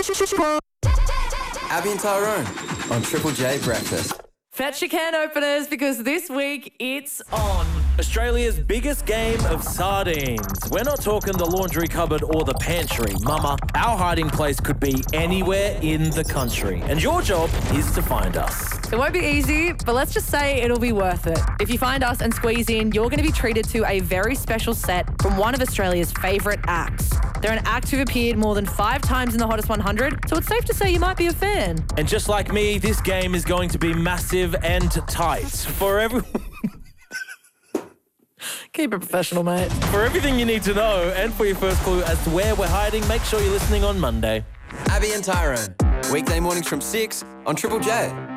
Abby and Tyrone on Triple J Breakfast. Fetch your can openers because this week it's on. Australia's biggest game of sardines. We're not talking the laundry cupboard or the pantry. Mama, our hiding place could be anywhere in the country. And your job is to find us. It won't be easy, but let's just say it'll be worth it. If you find us and squeeze in, you're going to be treated to a very special set from one of Australia's favourite acts. They're an act who've appeared more than 5 times in the Hottest 100, so it's safe to say you might be a fan. And just like me, this game is going to be massive and tight. For everyone... Keep it professional, mate. For everything you need to know and for your first clue as to where we're hiding, make sure you're listening on Monday. Abby and Tyrone, weekday mornings from 6 on Triple J.